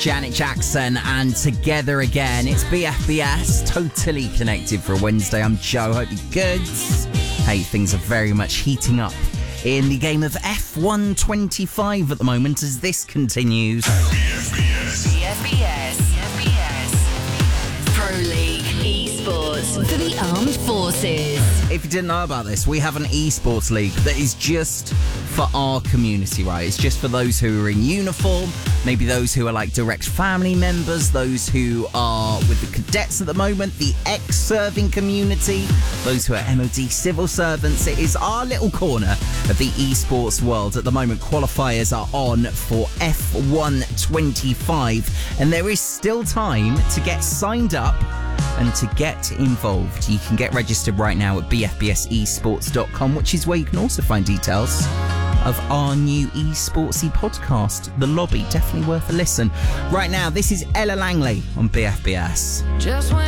Janet Jackson and Together Again. It's BFBS, totally connected for a Wednesday. I'm Joe, hope you're good. Hey, things are very much heating up in the game of F1 25 at the moment as this continues. BFBS. Pro League Esports for the Armed Forces. If you didn't know about this, we have an esports league that is just for our community, right? It's just for those who are in uniform, maybe those who are like direct family members, those who are with the cadets at the moment, the ex-serving community, those who are MOD civil servants. It is our little corner of the esports world. At the moment, qualifiers are on for F1 25, and there is still time to get signed up and to get involved. You can get registered right now at bfbsesports.com, which is where you can also find details of our new esportsy podcast, The Lobby. Definitely worth a listen. Right now, this is Ella Langley on BFBS.